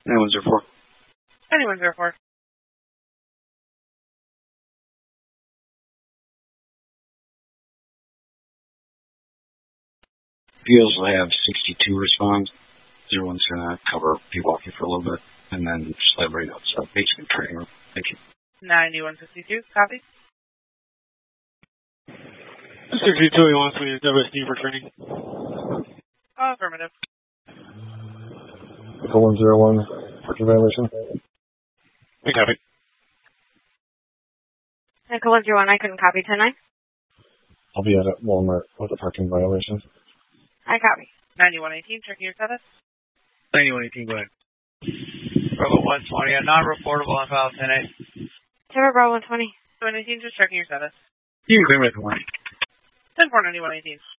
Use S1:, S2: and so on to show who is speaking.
S1: 9104.
S2: 9104.
S1: Vehicles will have 62 respond. 01's going to cover Pewaukee for a little bit, and then just let everybody know. So basically training room. Thank you.
S2: 9152, copy.
S3: 62, he wants me to WSD for training.
S2: Affirmative.
S4: Echo 101, parking violation.
S3: I copy.
S5: Echo 101, I couldn't copy tonight.
S4: I'll be at Walmart with a parking violation.
S5: I copy.
S2: 9118, checking your status.
S6: 9118, go ahead. Bravo 120, a non-reportable on file 10-8.
S5: Terra Bravo 120.
S2: 9118, just checking your status.
S6: You can clear me at the one.
S2: 10-4, 9118.